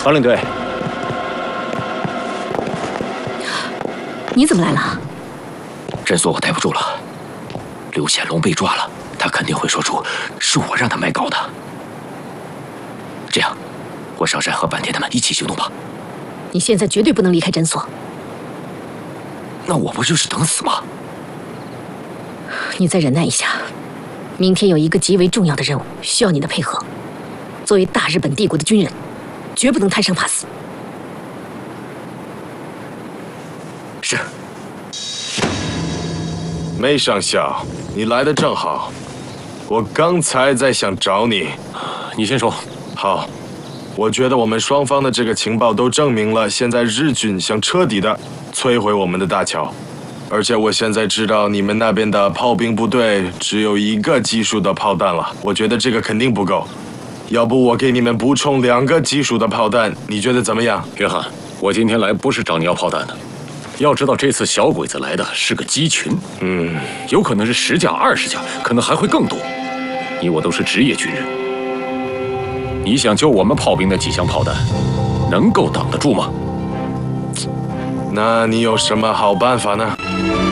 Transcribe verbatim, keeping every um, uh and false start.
方领队， 你怎么来了？ 诊所我待不住了，刘显龙被抓了，他肯定会说出是我让他卖稿的。这样，我上山和坂田他们一起行动吧。 你现在绝对不能离开诊所。 那我不就是等死吗？ 你再忍耐一下，明天有一个极为重要的任务需要你的配合。作为大日本帝国的军人，绝不能贪生怕死。 是。 梅上校，你来的正好，我刚才在想找你。 你先说。 好，我觉得我们双方的这个情报都证明了，现在日军想彻底的摧毁我们的大桥，而且我现在知道你们那边的炮兵部队只有一个基数的炮弹了，我觉得这个肯定不够。要不我给你们补充两个基数的炮弹，你觉得怎么样？ 约翰，我今天来不是找你要炮弹的。要知道，这次小鬼子来的是个机群， 嗯， 有可能是十架、二十架，可能还会更多。你我都是职业军人，你想救我们炮兵的几箱炮弹，能够挡得住吗？ 那你有什么好办法呢？